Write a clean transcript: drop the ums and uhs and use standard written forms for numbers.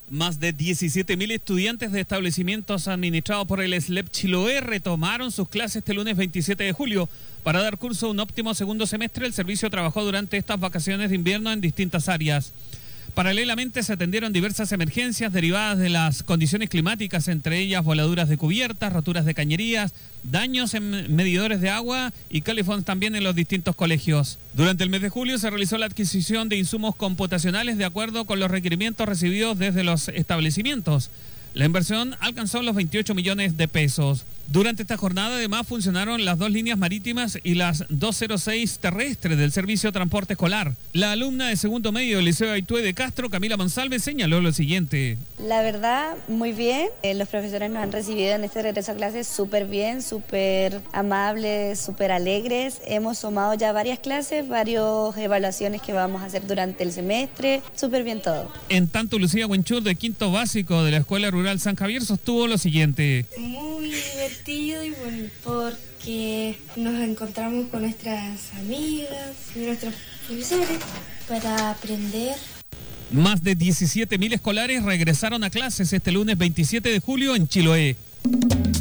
Más de 17.000 estudiantes de establecimientos administrados por el SLEP Chiloé retomaron sus clases este lunes 27 de julio. Para dar curso a un óptimo segundo semestre, el servicio trabajó durante estas vacaciones de invierno en distintas áreas. Paralelamente se atendieron diversas emergencias derivadas de las condiciones climáticas, entre ellas voladuras de cubiertas, roturas de cañerías, daños en medidores de agua y calefón también en los distintos colegios. Durante el mes de julio se realizó la adquisición de insumos computacionales de acuerdo con los requerimientos recibidos desde los establecimientos. La inversión alcanzó los 28 millones de pesos. Durante esta jornada además funcionaron las 2 líneas marítimas y las 206 terrestres del servicio de transporte escolar. La alumna de segundo medio del Liceo Aitué de Castro, Camila Monsalve, señaló lo siguiente. La verdad, muy bien. Los profesores nos han recibido en este regreso a clases súper bien, súper amables, súper alegres. Hemos tomado ya varias clases, varias evaluaciones que vamos a hacer durante el semestre. Súper bien todo. En tanto, Lucía Huenchur, de quinto básico de la Escuela Rural San Javier, sostuvo lo siguiente. Muy divertido y bueno, porque nos encontramos con nuestras amigas y nuestros profesores para aprender. Más de 17.000 escolares regresaron a clases este lunes 27 de julio en Chiloé.